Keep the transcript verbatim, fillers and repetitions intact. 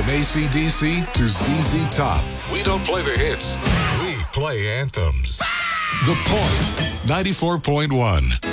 From A C D C to Z Z Top, we don't play the hits. We play anthems. The Point, ninety-four point one.